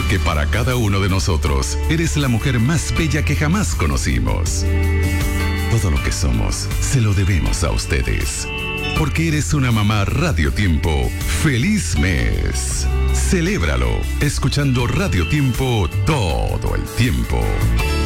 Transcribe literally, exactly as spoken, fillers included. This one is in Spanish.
que para cada uno de nosotros eres la mujer más bella que jamás conocimos. Todo lo que somos se lo debemos a ustedes. Porque eres una mamá Radio Tiempo. ¡Feliz mes! Celébralo escuchando Radio Tiempo todo el tiempo.